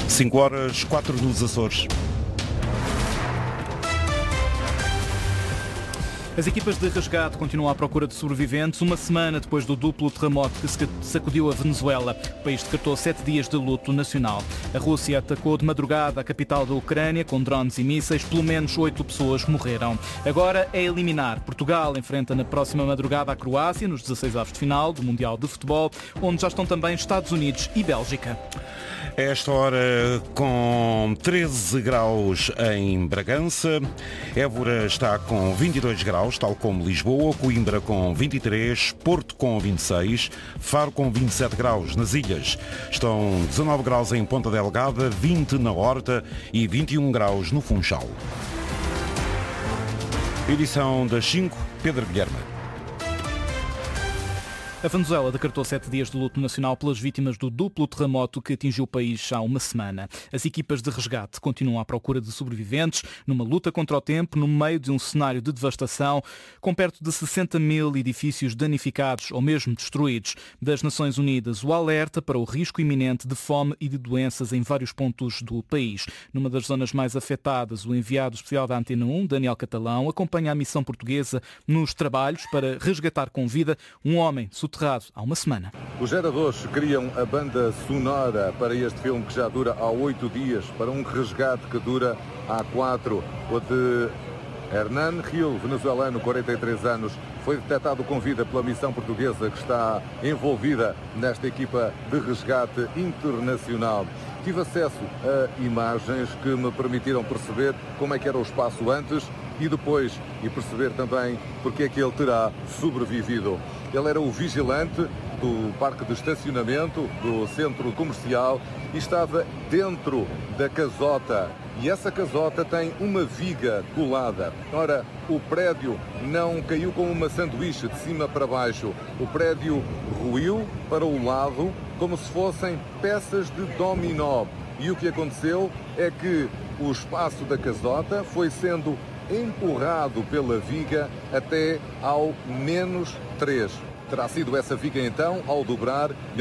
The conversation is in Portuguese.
5h04 nos Açores. As equipas de resgate continuam à procura de sobreviventes uma semana depois do duplo terremoto que sacudiu a Venezuela. O país decretou 7 dias de luto nacional. A Rússia atacou de madrugada a capital da Ucrânia com drones e mísseis. Pelo menos 8 pessoas morreram. Agora é eliminar. Portugal enfrenta na próxima madrugada a Croácia nos 16avos de final do Mundial de Futebol, onde já estão também Estados Unidos e Bélgica. A esta hora com 13 graus em Bragança, Évora está com 22 graus, tal como Lisboa, Coimbra com 23, Porto com 26, Faro com 27 graus. Nas ilhas estão 19 graus em Ponta Delgada, 20 na Horta e 21 graus no Funchal. Edição das 5, Pedro Guilherme. A Venezuela decretou 7 dias de luto nacional pelas vítimas do duplo terremoto que atingiu o país há uma semana. As equipas de resgate continuam à procura de sobreviventes numa luta contra o tempo no meio de um cenário de devastação com perto de 60 mil edifícios danificados ou mesmo destruídos. Das Nações Unidas, o alerta para o risco iminente de fome e de doenças em vários pontos do país. Numa das zonas mais afetadas, o enviado especial da Antena 1, Daniel Catalão, acompanha a missão portuguesa nos trabalhos para resgatar com vida um homem soterrado há uma semana. Os geradores criam a banda sonora para este filme que já dura há 8 dias, para um resgate que dura há 4. O de Hernán Gil, venezuelano, 43 anos, foi detectado com vida pela missão portuguesa que está envolvida nesta equipa de resgate internacional. Tive acesso a imagens que me permitiram perceber como é que era o espaço antes e depois, e perceber também porque é que ele terá sobrevivido. Ele era o vigilante do parque de estacionamento do centro comercial e estava dentro da casota. E essa casota tem uma viga colada. Ora, o prédio não caiu como uma sanduíche de cima para baixo. O prédio ruiu para o lado como se fossem peças de dominó. E o que aconteceu é que o espaço da casota foi sendo empurrado pela viga até ao -3. Terá sido essa viga então, ao dobrar